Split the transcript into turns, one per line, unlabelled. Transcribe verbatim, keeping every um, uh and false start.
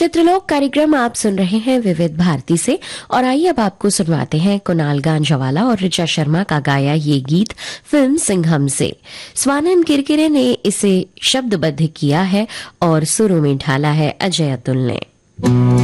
चित्रलोक कार्यक्रम आप सुन रहे हैं विविध भारती से और आइए अब आपको सुनवाते हैं कुणाल गांजावाला और ऋचा शर्मा का गाया ये गीत फिल्म सिंघम से। स्वानंद किरकिरे ने इसे शब्दबद्ध किया है और सुरों में ढाला है अजय अतुल ने।